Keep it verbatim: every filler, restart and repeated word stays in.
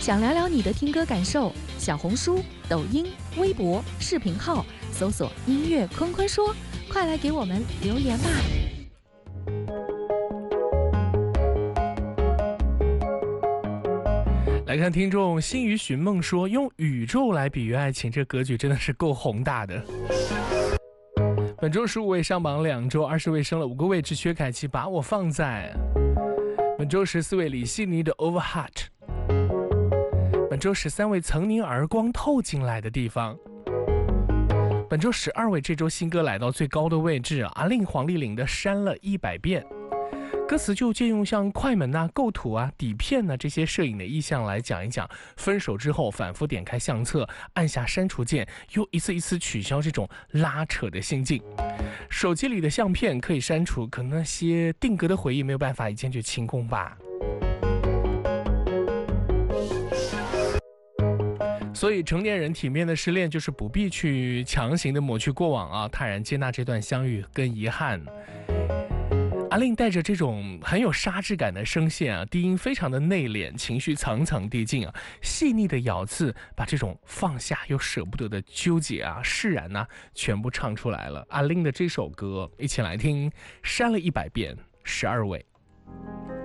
想聊聊你的听歌感受，小红书、抖音、微博、视频号搜索音乐坤坤说，快来给我们留言吧。 来看听众心于寻梦说，用宇宙来比喻爱情，这格局真的是够宏大的。本周十五位上榜，两周二十位升了五个位置，薛凯琪把我放在。本周十四位李细妮的 Overheart。本周十三位曾您耳光透进来的地方。本周十二位这周新歌来到最高的位置，阿令黄丽玲的删了一百遍。歌词就借用像快门啊、构图啊、底片啊这些摄影的意象来讲一讲分手之后反复点开相册，按下删除键，又一次一次取消这种拉扯的心境。手机里的相片可以删除，可能那些定格的回忆没有办法一键就清空吧。所以成年人体面的失恋就是不必去强行的抹去过往啊，坦然接纳这段相遇跟遗憾。阿令带着这种很有沙质感的声线啊，低音非常的内敛，情绪层层递进啊，细腻的咬字把这种放下又舍不得的纠结啊、释然啊，全部唱出来了。阿令的这首歌，一起来听，删了一百遍，十二位。